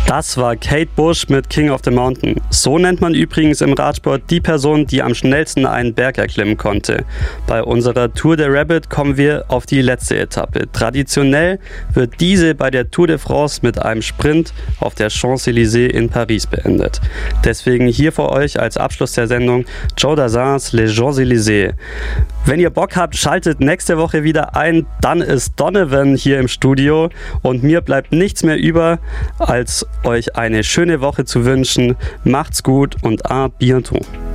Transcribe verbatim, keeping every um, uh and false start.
Das war Kate Bush mit King of the Mountain. So nennt man übrigens im Radsport die Person, die am schnellsten einen Berg erklimmen konnte. Bei unserer Tour de Rabbit kommen wir auf die letzte Etappe. Traditionell wird diese bei der Tour de France mit einem Sprint auf der Champs-Élysées in Paris beendet. Deswegen hier für euch als Abschluss der Sendung Joe Dassins Les Champs-Élysées. Wenn ihr Bock habt, schaltet nächste Woche wieder ein. Dann ist Donovan hier im Studio und mir bleibt nichts mehr über, als euch eine schöne Woche zu wünschen. Macht's gut und à bientôt.